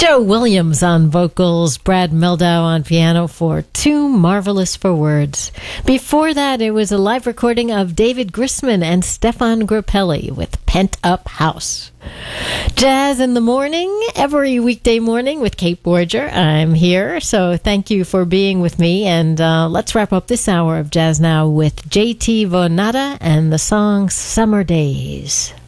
Joe Williams on vocals, Brad Mehldau on piano for Too Marvelous for Words. Before that, it was a live recording of David Grisman and Stefan Grappelli with Pent Up House. Jazz in the Morning, every weekday morning with Kate Borger. I'm here, so thank you for being with me. And let's wrap up this hour of Jazz Now with JT Vonada and the song Summer Days.